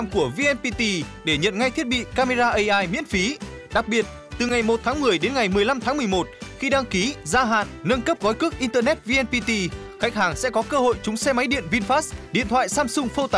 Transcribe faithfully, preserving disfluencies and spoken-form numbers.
của vê en pê tê để nhận ngay thiết bị camera a i miễn phí. Đặc biệt, từ ngày một tháng mười đến ngày mười lăm tháng mười một, khi đăng ký, gia hạn, nâng cấp gói cước Internet vê en pê tê, khách hàng sẽ có cơ hội trúng xe máy điện VinFast, điện thoại Samsung Fold tám